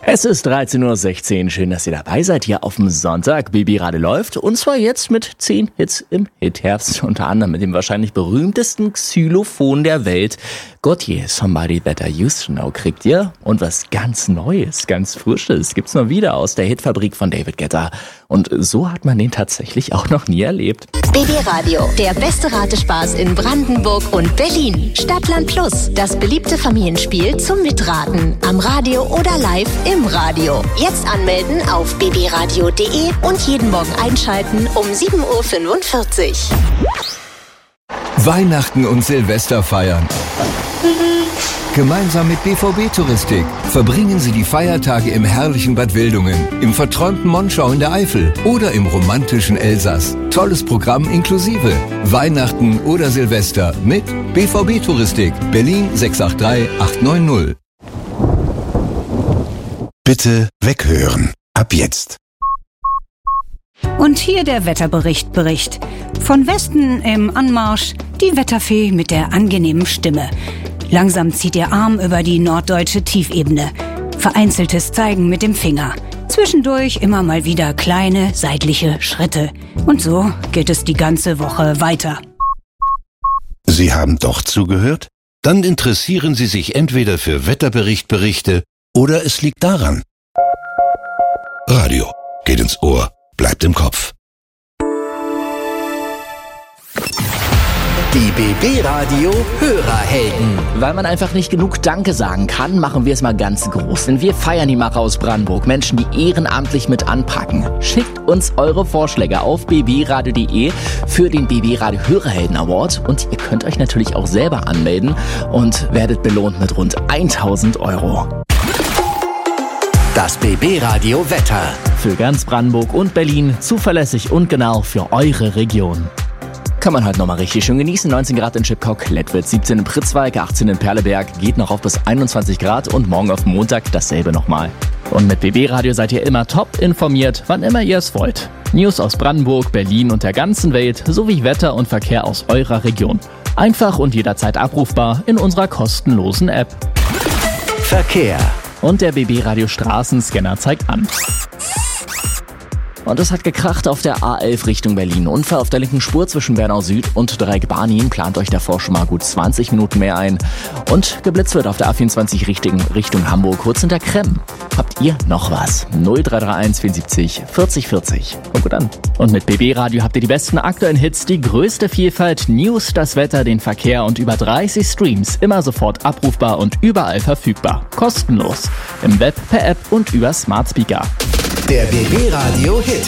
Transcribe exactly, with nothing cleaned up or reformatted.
Es ist dreizehn Uhr sechzehn. Schön, dass ihr dabei seid hier auf dem Sonntag. B B Radio läuft. Und zwar jetzt mit zehn Hits im Hitherbst. Unter anderem mit dem wahrscheinlich berühmtesten Xylophon der Welt. Gotye, Somebody That I Used to Know, kriegt ihr. Und was ganz Neues, ganz Frisches gibt's mal wieder aus der Hitfabrik von David Guetta. Und so hat man den tatsächlich auch noch nie erlebt. B B Radio, der beste Ratespaß in Brandenburg und Berlin. Stadtland Plus, das beliebte Familienspiel zum Mitraten. Am Radio oder live im Radio. Jetzt anmelden auf b b radio punkt de und jeden Morgen einschalten um sieben Uhr fünfundvierzig. Weihnachten und Silvester feiern. Gemeinsam mit B V B Touristik verbringen Sie die Feiertage im herrlichen Bad Wildungen, im verträumten Monschau in der Eifel oder im romantischen Elsass. Tolles Programm inklusive Weihnachten oder Silvester mit B V B Touristik, Berlin sechs acht drei acht neun null. Bitte weghören. Ab jetzt. Und hier der Wetterbericht Bericht. Von Westen im Anmarsch die Wetterfee mit der angenehmen Stimme. Langsam zieht ihr Arm über die norddeutsche Tiefebene. Vereinzeltes Zeigen mit dem Finger. Zwischendurch immer mal wieder kleine seitliche Schritte. Und so geht es die ganze Woche weiter. Sie haben doch zugehört? Dann interessieren Sie sich entweder für Wetterberichtberichte oder es liegt daran. Radio geht ins Ohr, bleibt im Kopf. Die B B Radio Hörerhelden. Weil man einfach nicht genug Danke sagen kann, machen wir es mal ganz groß. Denn wir feiern die Macher aus Brandenburg, Menschen, die ehrenamtlich mit anpacken. Schickt uns eure Vorschläge auf b b radio punkt de für den B B Radio Hörerhelden Award. Und ihr könnt euch natürlich auch selber anmelden und werdet belohnt mit rund tausend Euro. Das B B Radio Wetter. Für ganz Brandenburg und Berlin zuverlässig und genau für eure Region. Kann man halt nochmal richtig schön genießen. neunzehn Grad in Schipkau-Klettwitz, siebzehn in Pritzwalk, achtzehn in Perleberg, geht noch auf bis einundzwanzig Grad und morgen auf Montag dasselbe nochmal. Und mit B B Radio seid ihr immer top informiert, wann immer ihr es wollt. News aus Brandenburg, Berlin und der ganzen Welt sowie Wetter und Verkehr aus eurer Region. Einfach und jederzeit abrufbar in unserer kostenlosen App. Verkehr. Und der B B Radio Straßenscanner zeigt an. Und es hat gekracht auf der A elf Richtung Berlin. Unfall auf der linken Spur zwischen Bernau Süd und Dreieckbarnin. Plant euch davor schon mal gut zwanzig Minuten mehr ein. Und geblitzt wird auf der A vierundzwanzig Richtung, Richtung Hamburg, kurz hinter Kremm. Habt ihr noch was? null drei drei eins vierundsiebzig vierzig vierzig. Und gut an. Und mit B B Radio habt ihr die besten aktuellen Hits, die größte Vielfalt, News, das Wetter, den Verkehr und über dreißig Streams. Immer sofort abrufbar und überall verfügbar. Kostenlos. Im Web, per App und über Smart Speaker. Der B B Radio Hit